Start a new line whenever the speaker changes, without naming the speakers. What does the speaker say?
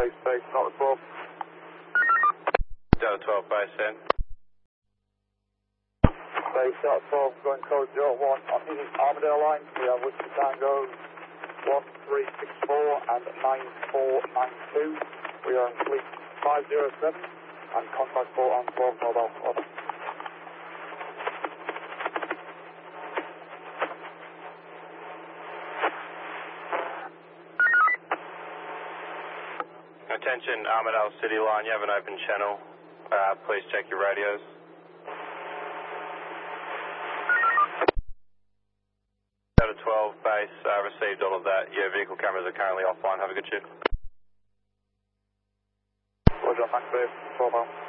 Base, not 12.
Delta 12 base in.
Base, not 12, going code 01. I'm using Armadale line. We have Whiskey Tango 1364 and 9492. We are in fleet 507 and contact 4 on 12 mobile. Over.
Attention, Armadale City line, you have an open channel. Please check your radios. Delta 12 base, received all of that. Your vehicle cameras are currently offline. Have a good shift.
Roger, thanks, babe. 12 out.